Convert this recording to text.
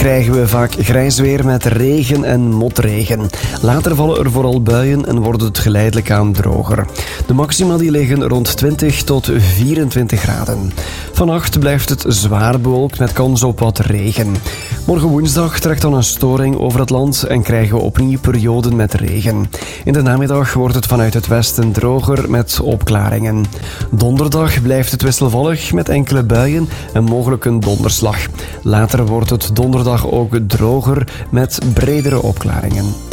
krijgen we vaak grijs weer met regen en motregen. Later vallen er vooral buien en wordt het geleidelijk aan droger. De maxima die liggen rond 20 tot 24 graden. Vannacht blijft het zwaar bewolkt met kans op wat regen. Morgen woensdag trekt dan een storing over het land en krijgen we opnieuw perioden met regen. In de namiddag wordt het vanuit het westen droger met opklaringen. Donderdag blijft het wisselvallig met enkele buien en mogelijk een donderslag. Later wordt het donderdag ook droger met bredere opklaringen.